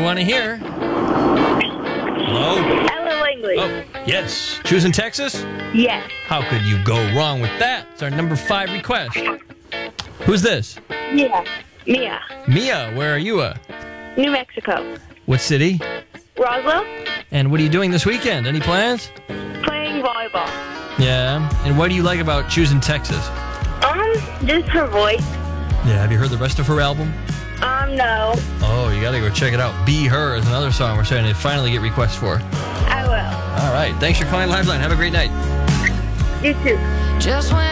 want to hear? Hello? Ellen Langley. Oh, yes. Choosing Texas? Yes. How could you go wrong with that? It's our number 5 request. Who's this? Yeah. Mia. Mia, where are you? New Mexico. What city? Roswell. And what are you doing this weekend? Any plans? Playing volleyball. Yeah. And what do you like about choosing Texas? Just her voice. Yeah, have you heard the rest of her album? No. Oh, you gotta go check it out. Be Her is another song we're starting to finally get requests for. I will. All right. Thanks for calling Liveline. Have a great night. You too. Just when